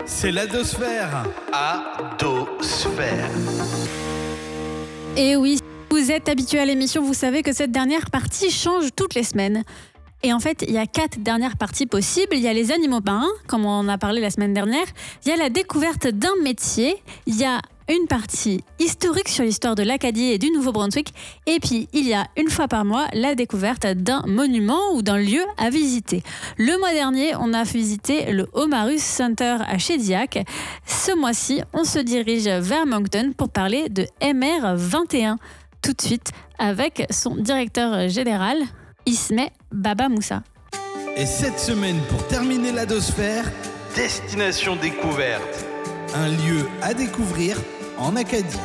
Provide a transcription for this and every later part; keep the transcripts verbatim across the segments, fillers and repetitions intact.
C'est l'Adosphère. Adosphère. Et oui, si vous êtes habitué à l'émission, vous savez que cette dernière partie change toutes les semaines. Et en fait, il y a quatre dernières parties possibles. Il y a les animaux marins, comme on en a parlé la semaine dernière. Il y a la découverte d'un métier. Il y a une partie historique sur l'histoire de l'Acadie et du Nouveau-Brunswick. Et puis, il y a une fois par mois la découverte d'un monument ou d'un lieu à visiter. Le mois dernier, on a visité le Omarus Center à Shediac. Ce mois-ci, on se dirige vers Moncton pour parler de M R vingt et un. Tout de suite, avec son directeur général, Ismay Baba Moussa. Et cette semaine, pour terminer l'Adosphère, Destination découverte. un lieu à découvrir en Acadie.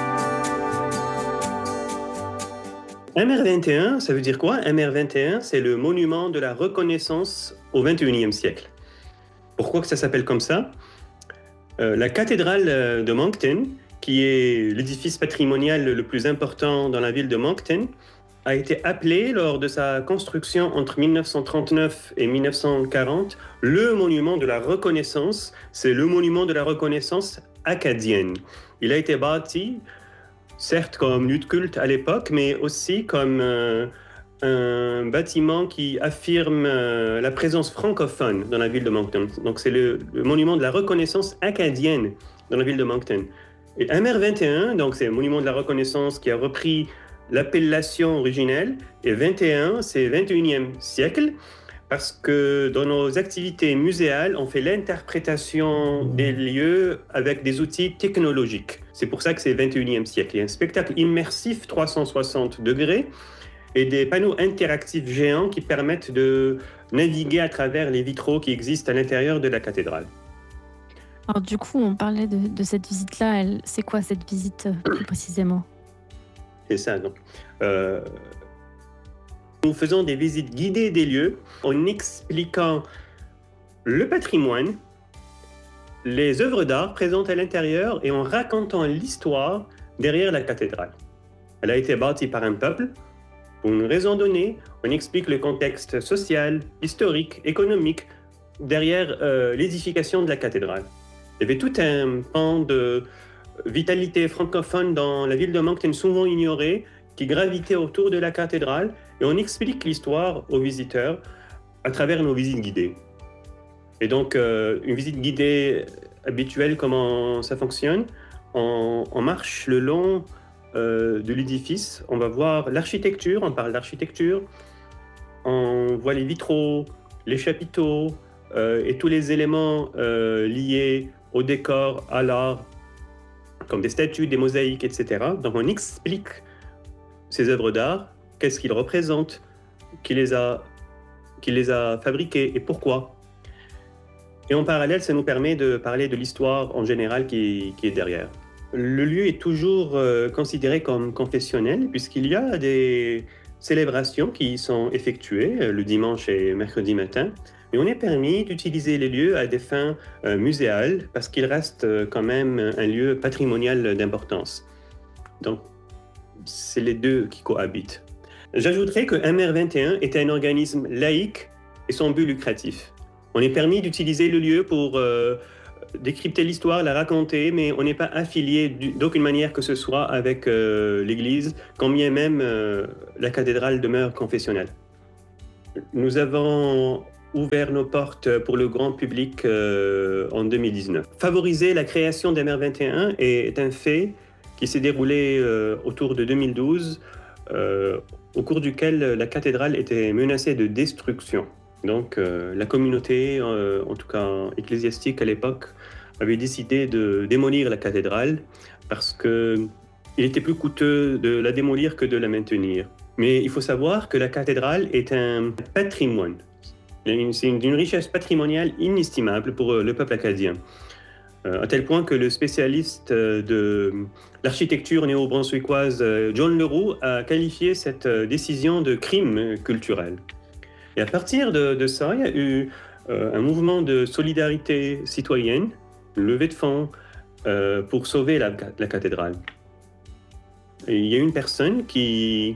M R vingt et un, ça veut dire quoi? M R vingt et un, c'est le monument de la reconnaissance au vingt et unième siècle. Pourquoi que ça s'appelle comme ça? Euh, la cathédrale de Moncton, qui est l'édifice patrimonial le plus important dans la ville de Moncton, a été appelé lors de sa construction entre mille neuf cent trente-neuf et mille neuf cent quarante le monument de la reconnaissance. C'est le monument de la reconnaissance acadienne. Il a été bâti, certes comme lieu de culte à l'époque, mais aussi comme euh, un bâtiment qui affirme euh, la présence francophone dans la ville de Moncton. Donc c'est le, le monument de la reconnaissance acadienne dans la ville de Moncton. Et M R vingt et un, donc c'est le monument de la reconnaissance qui a repris l'appellation originelle, et vingt et un, c'est vingt et unième siècle, parce que dans nos activités muséales, on fait l'interprétation des lieux avec des outils technologiques. C'est pour ça que c'est vingt et unième siècle. Il y a un spectacle immersif trois cent soixante degrés et des panneaux interactifs géants qui permettent de naviguer à travers les vitraux qui existent à l'intérieur de la cathédrale. Alors du coup, on parlait de, de cette visite-là. Elle, c'est quoi cette visite plus précisément ? C'est ça, donc. Euh, nous faisons des visites guidées des lieux en expliquant le patrimoine, les œuvres d'art présentes à l'intérieur et en racontant l'histoire derrière la cathédrale. Elle a été bâtie par un peuple. Pour une raison donnée, on explique le contexte social, historique, économique derrière euh, l'édification de la cathédrale. Il y avait tout un pan de vitalité francophone dans la ville de Moncton, souvent ignorée, qui gravitait autour de la cathédrale, et on explique l'histoire aux visiteurs à travers nos visites guidées. Et donc, euh, une visite guidée habituelle, comment ça fonctionne? On, on marche le long euh, de l'édifice, on va voir l'architecture, on parle d'architecture, on voit les vitraux, les chapiteaux euh, et tous les éléments euh, liés au décor, à l'art, comme des statues, des mosaïques, et cetera. Donc on explique ces œuvres d'art, qu'est-ce qu'ils représentent, qui les a, qui les a fabriquées et pourquoi. Et en parallèle, ça nous permet de parler de l'histoire en général qui, qui est derrière. Le lieu est toujours euh, considéré comme confessionnel puisqu'il y a des célébrations qui sont effectuées euh, le dimanche et mercredi matin. Mais on est permis d'utiliser les lieux à des fins euh, muséales parce qu'il reste euh, quand même un lieu patrimonial d'importance. Donc, c'est les deux qui cohabitent. J'ajouterais que M R vingt et un est un organisme laïque et sans but lucratif. On est permis d'utiliser le lieu pour euh, décrypter l'histoire, la raconter, mais on n'est pas affilié d'aucune manière que ce soit avec euh, l'Église, quand bien même euh, la cathédrale demeure confessionnelle. Nous avons ouvert nos portes pour le grand public euh, en deux mille dix-neuf. Favoriser la création d'M R vingt et un est un fait qui s'est déroulé euh, autour de deux mille douze, euh, au cours duquel la cathédrale était menacée de destruction. Donc euh, la communauté, euh, en tout cas ecclésiastique à l'époque, avait décidé de démolir la cathédrale parce qu'il était plus coûteux de la démolir que de la maintenir. Mais il faut savoir que la cathédrale est un patrimoine. C'est une richesse patrimoniale inestimable pour le peuple acadien, à tel point que le spécialiste de l'architecture néo-brunswickoise John Leroux a qualifié cette décision de crime culturel. Et à partir de, de ça, il y a eu euh, un mouvement de solidarité citoyenne, une levée de fonds euh, pour sauver la, la cathédrale. Et il y a une personne qui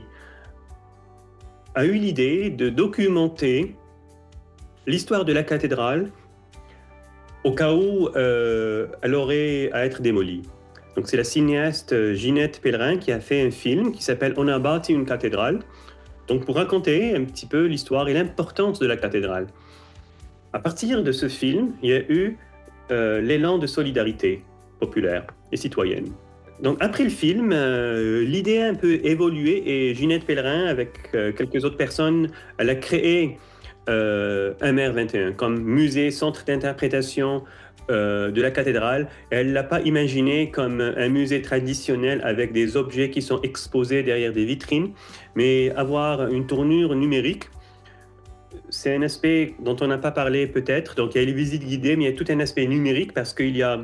a eu l'idée de documenter l'histoire de la cathédrale au cas où euh, elle aurait à être démolie. Donc c'est la cinéaste Ginette Pellerin qui a fait un film qui s'appelle « On a bâti une cathédrale », donc pour raconter un petit peu l'histoire et l'importance de la cathédrale. À partir de ce film, il y a eu euh, l'élan de solidarité populaire et citoyenne. Donc après le film, euh, l'idée a un peu évolué et Ginette Pellerin, avec euh, quelques autres personnes, elle a créé euh, M R vingt et un comme musée, centre d'interprétation euh, de la cathédrale. Elle ne l'a pas imaginé comme un musée traditionnel avec des objets qui sont exposés derrière des vitrines, mais avoir une tournure numérique. C'est un aspect dont on n'a pas parlé peut-être. Donc il y a les visites guidées, mais il y a tout un aspect numérique parce qu'il y a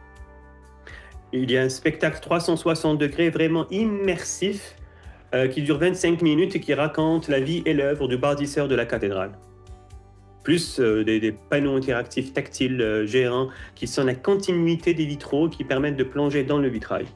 Il y a un spectacle trois cent soixante degrés vraiment immersif euh, qui dure vingt-cinq minutes et qui raconte la vie et l'œuvre du bâtisseur de la cathédrale. Plus euh, des, des panneaux interactifs tactiles euh, géants qui sont la continuité des vitraux qui permettent de plonger dans le vitrail.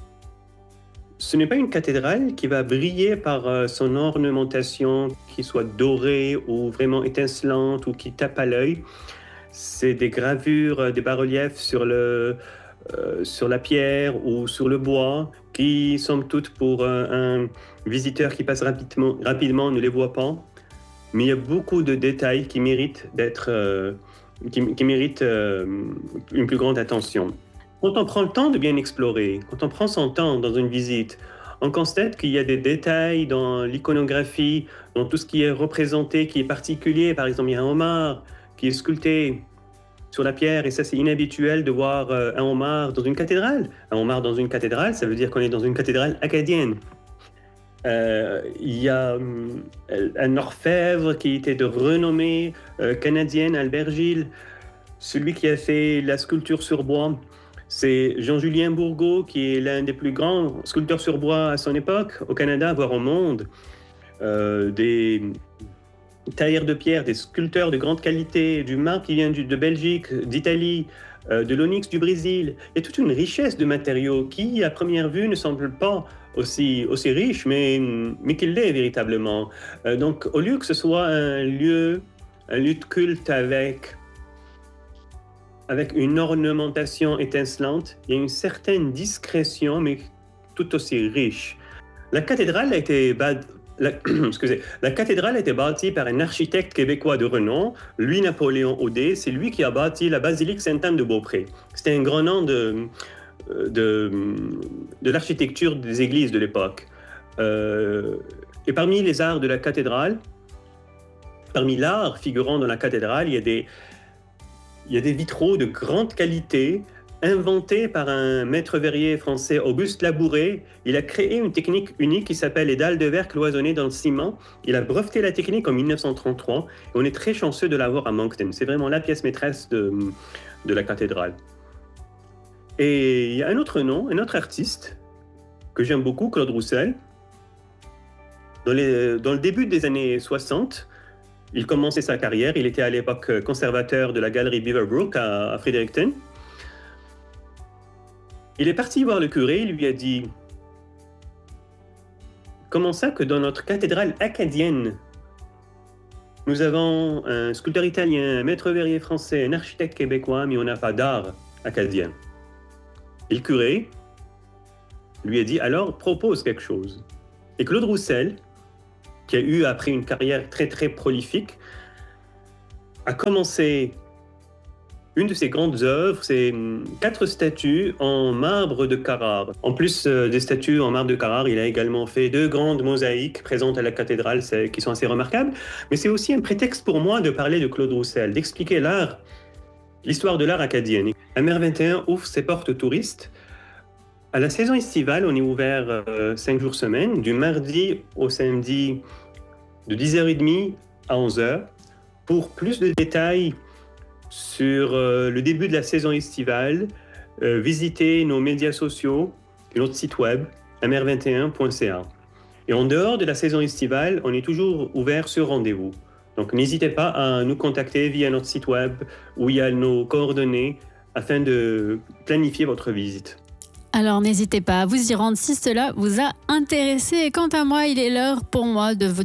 Ce n'est pas une cathédrale qui va briller par euh, son ornementation, qui soit dorée ou vraiment étincelante ou qui tape à l'œil. C'est des gravures, euh, des bas-reliefs sur le... Euh, sur la pierre ou sur le bois, qui, somme toute, pour euh, un visiteur qui passe rapidement, rapidement, ne les voit pas. Mais il y a beaucoup de détails qui méritent, d'être, euh, qui, qui méritent euh, une plus grande attention. Quand on prend le temps de bien explorer, quand on prend son temps dans une visite, on constate qu'il y a des détails dans l'iconographie, dans tout ce qui est représenté, qui est particulier. Par exemple, il y a un homard qui est sculpté sur la pierre, et ça c'est inhabituel de voir euh, un homard dans une cathédrale. Un homard dans une cathédrale, ça veut dire qu'on est dans une cathédrale acadienne. Euh, il y a euh, un orfèvre qui était de renommée euh, canadienne, Albert Gilles. Celui qui a fait la sculpture sur bois, c'est Jean-Julien Bourgault, qui est l'un des plus grands sculpteurs sur bois à son époque, au Canada, voire au monde. Euh, des tailleurs de pierre, des sculpteurs de grande qualité, du marbre qui vient de Belgique, d'Italie, euh, de l'onyx du Brésil. Il y a toute une richesse de matériaux qui, à première vue, ne semble pas aussi, aussi riche, mais, mais qu'il l'est véritablement. Euh, donc, au lieu que ce soit un lieu, un lieu de culte avec, avec une ornementation étincelante, il y a une certaine discrétion, mais tout aussi riche. La cathédrale a été bad... La, excusez, la cathédrale a été bâtie par un architecte québécois de renom, Louis-Napoléon Audet. C'est lui qui a bâti la basilique Sainte-Anne de Beaupré. C'était un grand nom de, de, de l'architecture des églises de l'époque. Euh, et parmi les arts de la cathédrale, parmi l'art figurant dans la cathédrale, il y a des, il y a des vitraux de grande qualité, inventé par un maître verrier français, Auguste Labouret. Il a créé une technique unique qui s'appelle les dalles de verre cloisonnées dans le ciment. Il a breveté la technique en mille neuf cent trente-trois et on est très chanceux de l'avoir à Moncton. C'est vraiment la pièce maîtresse de, de la cathédrale. Et il y a un autre nom, un autre artiste que j'aime beaucoup, Claude Roussel. Dans, les, dans le début des années soixante, il commençait sa carrière. Il était à l'époque conservateur de la galerie Beaverbrook à, à Fredericton. Il est parti voir le curé, il lui a dit « Comment ça que dans notre cathédrale acadienne, nous avons un sculpteur italien, un maître verrier français, un architecte québécois, mais on n'a pas d'art acadien ?» Et le curé lui a dit « Alors, propose quelque chose. » Et Claude Roussel, qui a eu après une carrière très très prolifique, a commencé une de ses grandes œuvres, c'est quatre statues en marbre de Carrare. En plus euh, des statues en marbre de Carrare, il a également fait deux grandes mosaïques présentes à la cathédrale qui sont assez remarquables. Mais c'est aussi un prétexte pour moi de parler de Claude Roussel, d'expliquer l'art, l'histoire de l'art acadien. M R vingt et un ouvre ses portes aux touristes. À la saison estivale, on est ouvert euh, cinq jours semaine, du mardi au samedi de dix heures trente à onze heures. Pour plus de détails sur euh, le début de la saison estivale, euh, visitez nos médias sociaux et notre site web m r vingt et un point c a. Et en dehors de la saison estivale, on est toujours ouvert sur rendez-vous. Donc n'hésitez pas à nous contacter via notre site web où il y a nos coordonnées afin de planifier votre visite. Alors n'hésitez pas à vous y rendre si cela vous a intéressé. Et quant à moi, il est l'heure pour moi de vous dire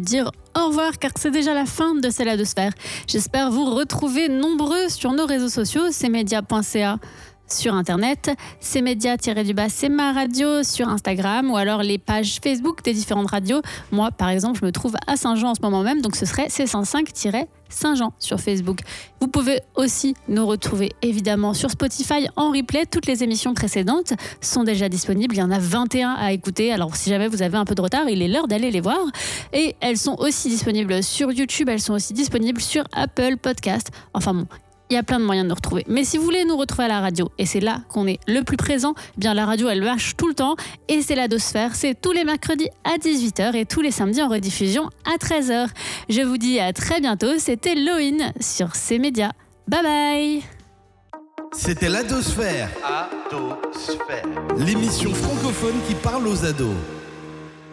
au revoir car c'est déjà la fin de C'est l'Adosphère. J'espère vous retrouver nombreux sur nos réseaux sociaux, cmedia point c a sur internet, cmedia-du-bas c'est ma radio sur Instagram ou alors les pages Facebook des différentes radios. Moi par exemple je me trouve à Saint-Jean en ce moment même, donc ce serait C cent cinq Saint-Jean sur Facebook. Vous pouvez aussi nous retrouver évidemment sur Spotify en replay. Toutes les émissions précédentes sont déjà disponibles, il y en a vingt et un à écouter, alors si jamais vous avez un peu de retard, il est l'heure d'aller les voir. Et elles sont aussi disponibles sur YouTube, elles sont aussi disponibles sur Apple Podcast. Enfin bon, il y a plein de moyens de nous retrouver. Mais si vous voulez nous retrouver à la radio, et c'est là qu'on est le plus présent, eh bien la radio elle marche tout le temps et c'est l'Adosphère, c'est tous les mercredis à dix-huit heures et tous les samedis en rediffusion à treize heures. Je vous dis à très bientôt, c'était Loïne sur C-Média. Bye bye. C'était l'Adosphère, Adosphère. l'émission francophone qui parle aux ados.